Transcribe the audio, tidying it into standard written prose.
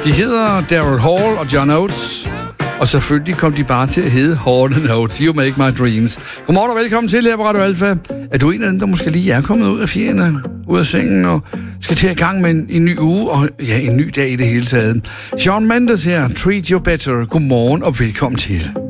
De hedder Daryl Hall og John Oates, og selvfølgelig kom de bare til at hedde Hall & Oates. You make my dreams. Godmorgen og velkommen til her på Radio Alfa. Er du en af dem, der måske lige er kommet ud af fjerne, ud af sengen og skal til i gang med en ny uge, og ja, en ny dag i det hele taget? Shawn Mendes her, Treat You Better. Godmorgen og velkommen til.